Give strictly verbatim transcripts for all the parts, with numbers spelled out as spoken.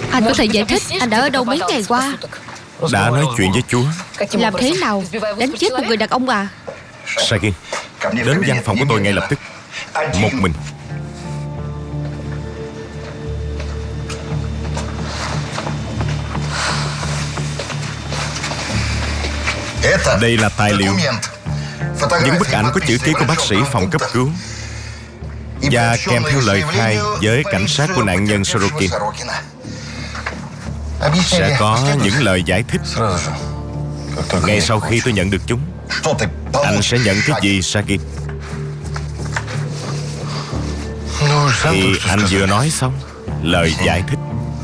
Anh có thể giải thích anh đã ở đâu mấy ngày qua? Đã nói chuyện với chúa. Làm thế nào? Đánh chết một người đàn ông à? Sagin, đến văn phòng của tôi ngay lập tức. Một mình. Đây là tài liệu, những bức ảnh có chữ ký của bác sĩ phòng cấp cứu và kèm theo lời khai với cảnh sát của nạn nhân Sorokin. Sẽ có những lời giải thích. Ngay sau khi tôi nhận được chúng. Anh sẽ nhận cái gì, Sagin? Thì anh vừa nói xong lời giải thích.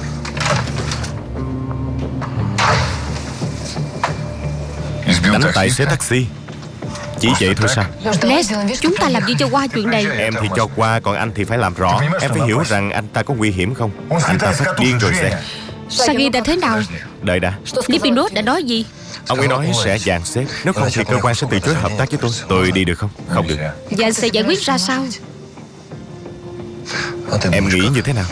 Đánh tài xế taxi. Chỉ vậy thôi sao? Les, chúng ta làm gì cho qua chuyện này? Em thì cho qua, còn anh thì phải làm rõ. Em phải hiểu rằng anh ta có nguy hiểm không? Anh ta phát điên rồi sẽ. Sagin đã thế nào? Đợi đã. Lipinot đã nói gì? Ông ấy nói sẽ dàn xếp. Nếu không thì cơ quan sẽ từ chối hợp tác với tôi. Tôi đi được không? Không được. Và anh sẽ giải quyết ra sao? Em nghĩ như thế nào?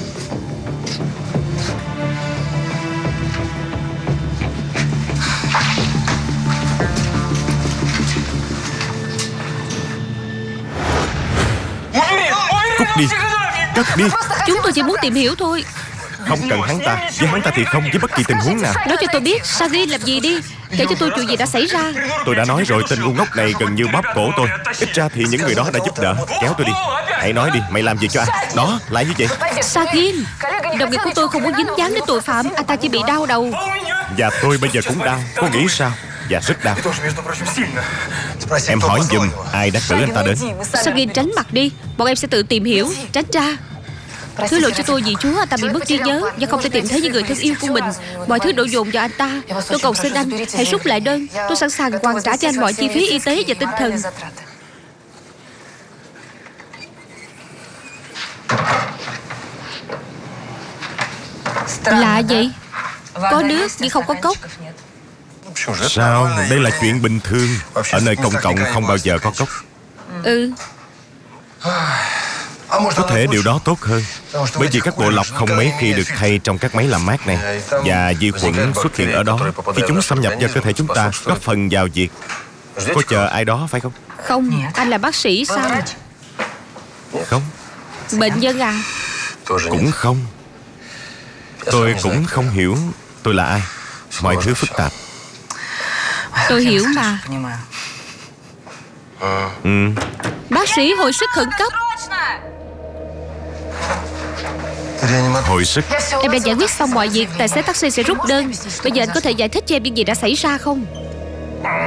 Cút đi. Cất đi. Chúng tôi chỉ muốn tìm hiểu thôi. Không cần hắn ta. Với hắn ta thì không, với bất kỳ tình huống nào. Nói cho tôi biết Sagin làm gì đi. Kể cho tôi chuyện gì đã xảy ra. Tôi đã nói rồi, tên ngu ngốc này gần như bóp cổ tôi. Ít ra thì những người đó đã giúp đỡ. Kéo tôi đi. Hãy nói đi, mày làm gì cho anh? Đó, lại như vậy. Sagin, đồng nghiệp của tôi không muốn dính dáng đến tội phạm. Anh ta chỉ bị đau đầu. Và tôi bây giờ cũng đau. Có nghĩ sao? Và rất đau. Em hỏi giùm ai đã cử anh ta đến. Sagin, tránh mặt đi. Bọn em sẽ tự tìm hiểu. Tránh ra. Thứ lỗi cho tôi vì Chúa, anh ta bị mất trí nhớ và không thể tìm thấy những người thân yêu của mình. Mọi thứ đổ dồn vào anh ta. Tôi cầu xin anh, hãy rút lại đơn. Tôi sẵn sàng hoàn trả cho anh mọi chi phí y tế và tinh thần. Lạ vậy? Có nước nhưng không có cốc. Sao? Đây là chuyện bình thường. Ở nơi công cộng không bao giờ có cốc. Ừ. Có thể điều đó tốt hơn, bởi vì các bộ lọc không mấy khi được thay trong các máy làm mát này. Và vi khuẩn xuất hiện ở đó. Khi chúng xâm nhập vào cơ thể chúng ta, góp phần vào việc. Có chờ ai đó phải không? Không, anh là bác sĩ sao? Không. Bệnh nhân à? Cũng không. Tôi cũng không hiểu tôi là ai. Mọi thứ phức tạp. Tôi hiểu mà. Ừ. Bác sĩ hồi sức khẩn cấp. Hồi sức. Em đã giải quyết xong mọi việc. Tài xế taxi sẽ rút đơn. Bây giờ anh có thể giải thích cho em những gì đã xảy ra không?